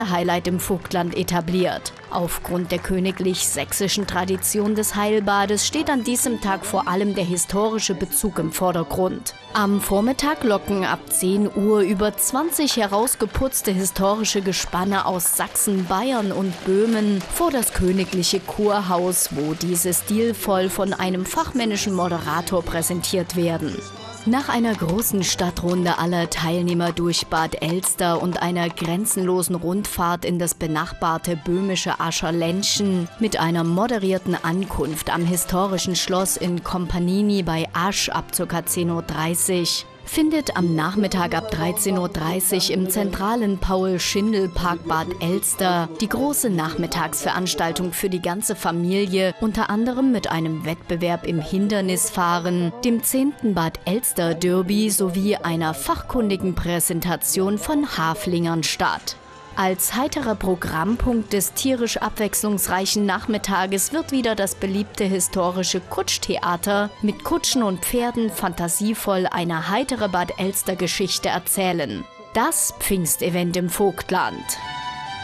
Highlight im Vogtland etabliert. Aufgrund der königlich-sächsischen Tradition des Heilbades steht an diesem Tag vor allem der historische Bezug im Vordergrund. Am Vormittag locken ab 10 Uhr über 20 herausgeputzte historische Gespanne aus Sachsen, Bayern und Böhmen vor das königliche Kurhaus, wo diese stilvoll von einem fachmännischen Moderator präsentiert werden. Nach einer großen Stadtrunde aller Teilnehmer durch Bad Elster und einer grenzenlosen Rundfahrt in das benachbarte böhmische Ascherländchen mit einer moderierten Ankunft am historischen Schloss in Kompanini bei Asch ab ca. 10:30 Uhr findet am Nachmittag ab 13:30 Uhr im zentralen Paul-Schindel-Park Bad Elster die große Nachmittagsveranstaltung für die ganze Familie, unter anderem mit einem Wettbewerb im Hindernisfahren, dem 10. Bad Elster Derby sowie einer fachkundigen Präsentation von Haflingern statt. Als heiterer Programmpunkt des tierisch abwechslungsreichen Nachmittages wird wieder das beliebte historische Kutschtheater mit Kutschen und Pferden fantasievoll eine heitere Bad Elster Geschichte erzählen. Das Pfingstevent im Vogtland.